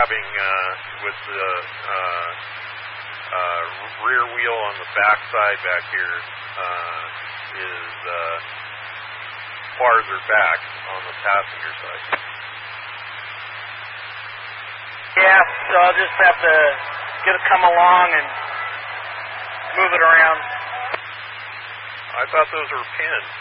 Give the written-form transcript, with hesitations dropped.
having with the rear wheel on the back side back here is farther back on the passenger side. Yeah, so I'll just have to get it come along and move it around. I thought those were pinned.